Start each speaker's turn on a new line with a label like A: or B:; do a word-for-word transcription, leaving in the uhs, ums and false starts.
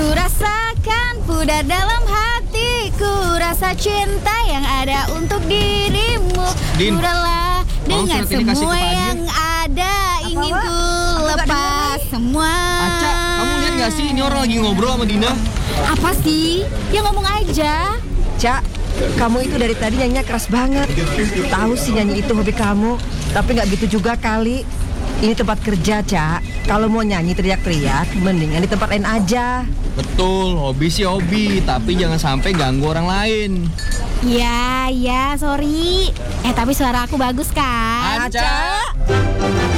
A: rasakan pudar dalam hatiku, rasa cinta yang ada untuk dirimu.
B: Din,
A: Udahlah
B: mau
A: dengan
B: surat ini kasih
A: semua
B: ke Pak
A: yang ada, ingin
C: Wak?
A: ku
C: Aku nggak
A: lepas semua.
B: Aca, kamu lihat gak sih ini orang lagi ngobrol sama Dina?
A: Apa sih? Ya ngomong aja.
C: Cak, kamu itu dari tadi nyanyinya keras banget. Tahu sih nyanyi itu hobi kamu, tapi nggak gitu juga kali. Ini tempat kerja, Cak. Kalau mau nyanyi teriak-teriak, mendingan di tempat lain aja.
B: Betul, hobi sih hobi, tapi jangan sampai ganggu orang lain.
A: Ya, ya, sorry. Eh, tapi suara aku bagus kan?
B: Aca.